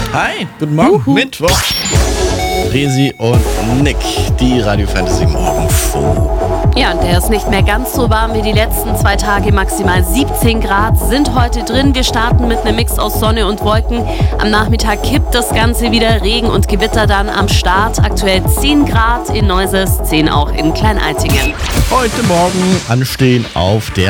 Hi, guten Morgen, Mittwoch. Resi und Nick, die Radio Fantasy Morgenfrüh. Ja, und der ist nicht mehr ganz so warm wie die letzten 2 Tage. Maximal 17 Grad sind heute drin. Wir starten mit einem Mix aus Sonne und Wolken. Am Nachmittag kippt das Ganze wieder. Regen und Gewitter dann am Start. Aktuell 10 Grad in Neuses, 10 auch in Kleinaltingen. Heute Morgen anstehen auf der